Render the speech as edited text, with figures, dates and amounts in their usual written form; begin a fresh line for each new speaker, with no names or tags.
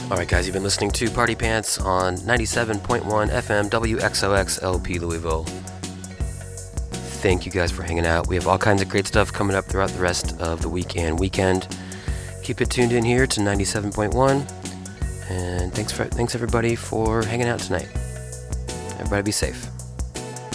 Alright guys, you've been listening to Party Pants on 97.1 FM WXOX LP Louisville. Thank you guys for hanging out. We have all kinds of great stuff coming up throughout the rest of the week and weekend. Keep it tuned in here to 97.1. And thanks everybody for hanging out tonight. Everybody be safe.